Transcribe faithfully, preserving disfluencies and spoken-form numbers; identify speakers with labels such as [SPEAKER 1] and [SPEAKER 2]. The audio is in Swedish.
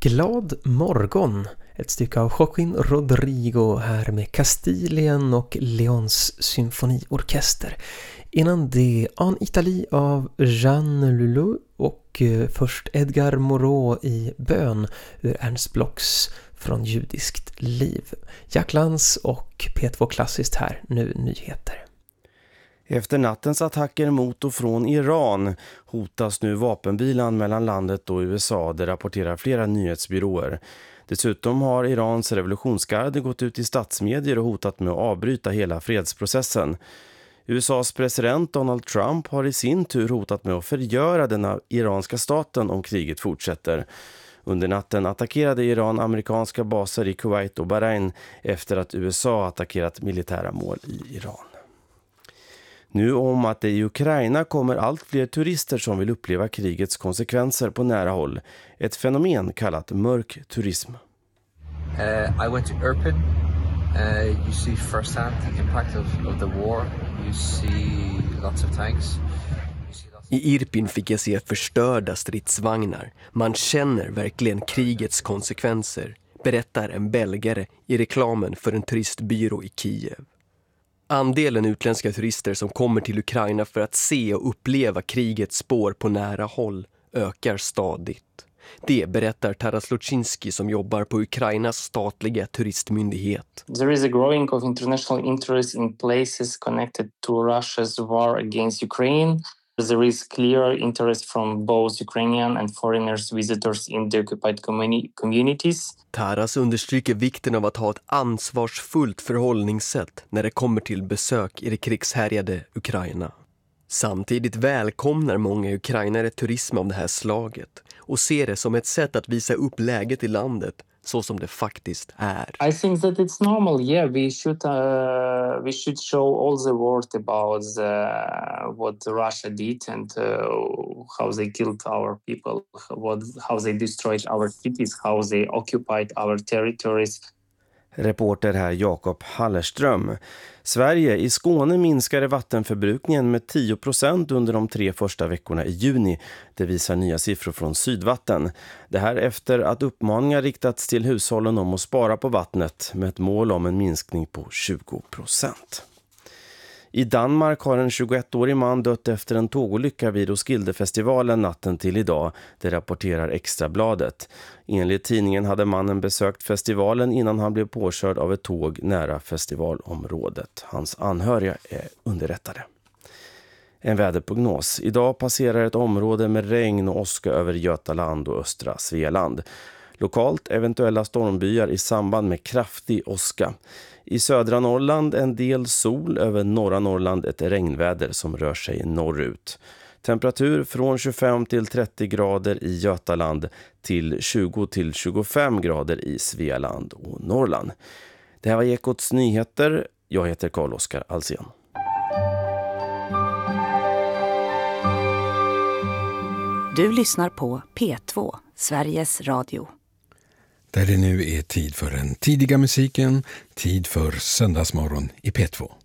[SPEAKER 1] Glad morgon, ett stycke av Joaquín Rodrigo här med Kastilien och Leons symfoniorkester. Innan det En Italie av Jean Leloup och först Edgar Moreau i Bön ur Ernst Blocks Från judiskt liv. Jack Lantz och P två Klassiskt här, nu nyheter.
[SPEAKER 2] Efter nattens attacker mot och från Iran hotas nu vapenbilan mellan landet och U S A, det rapporterar flera nyhetsbyråer. Dessutom har Irans revolutionsgarde gått ut i statsmedier och hotat med att avbryta hela fredsprocessen. U S A:s president Donald Trump har i sin tur hotat med att förgöra den iranska staten om kriget fortsätter. Under natten attackerade Iran amerikanska baser i Kuwait och Bahrain efter att U S A attackerat militära mål i Iran. Nu om att det i Ukraina kommer allt fler turister som vill uppleva krigets konsekvenser på nära håll. Ett fenomen kallat mörk turism.
[SPEAKER 3] Uh, I went to Irpin. Uh, you see firsthand the impact of, of the war. You see lots of tanks.
[SPEAKER 4] I Irpin fick jag se förstörda stridsvagnar. Man känner verkligen krigets konsekvenser, berättar en belgare i reklamen för en turistbyrå i Kiev. Andelen utländska turister som kommer till Ukraina för att se och uppleva krigets spår på nära håll ökar stadigt. Det berättar Taras Luczynski som jobbar på Ukrainas statliga turistmyndighet.
[SPEAKER 5] There is a growing of international interest in places connected to Russia's war against Ukraine. There is clear interest from both Ukrainian and foreigners visitors in the occupied communi- communities.
[SPEAKER 4] Taras understryker vikten av att ha ett ansvarsfullt förhållningssätt när det kommer till besök i det krigshärjade Ukraina. Samtidigt välkomnar många ukrainare turism av det här slaget och ser det som ett sätt att visa upp läget i landet så som det faktiskt är.
[SPEAKER 5] I think that it's normal. Yeah, we should uh, we should show all the world about uh, what Russia did and uh, how they killed our people, what how they destroyed our cities, how they occupied our territories.
[SPEAKER 2] Reporter här Jakob Hallerström. Sverige i Skåne minskade vattenförbrukningen med tio procent under de tre första veckorna i juni. Det visar nya siffror från Sydvatten. Det här efter att uppmaningar riktats till hushållen om att spara på vattnet med ett mål om en minskning på tjugo procent. I Danmark har en tjugoettårig man dött efter en tågolycka vid Roskildefestivalen natten till idag, det rapporterar Extrabladet. Enligt tidningen hade mannen besökt festivalen innan han blev påkörd av ett tåg nära festivalområdet. Hans anhöriga är underrättade. En väderprognos. Idag passerar ett område med regn och åska över Götaland och östra Svealand. Lokalt eventuella stormbyar i samband med kraftig åska. I södra Norrland en del sol, över norra Norrland ett regnväder som rör sig norrut. Temperatur från tjugofem till trettio grader i Götaland till tjugo till tjugofem grader i Svealand och Norrland. Det här var Ekots nyheter. Jag heter Carl-Oskar Alsen.
[SPEAKER 6] Du lyssnar på P två, Sveriges Radio.
[SPEAKER 7] Där det nu är tid för den tidiga musiken, tid för söndagsmorgon i P två.